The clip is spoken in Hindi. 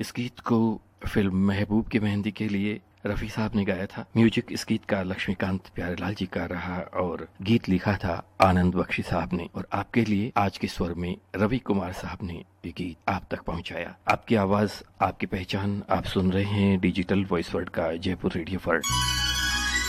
इस गीत को फिल्म महबूब की मेहंदी के लिए रफ़ी साहब ने गाया था। म्यूजिक इस गीत का लक्ष्मीकांत प्यारेलाल जी का रहा और गीत लिखा था आनंद बख्शी साहब ने। और आपके लिए आज के स्वर में रवि कुमार साहब ने ये गीत आप तक पहुंचाया। आपकी आवाज, आपकी पहचान, आप सुन रहे हैं डिजिटल वॉइस वर्ल्ड का जयपुर रेडियो वर्ल्ड।